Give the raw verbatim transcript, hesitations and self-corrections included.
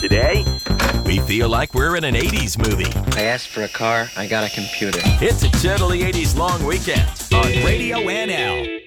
Today, we feel like we're in an eighties movie. I asked for a car, I got a computer. It's a totally eighties long weekend on Radio N L.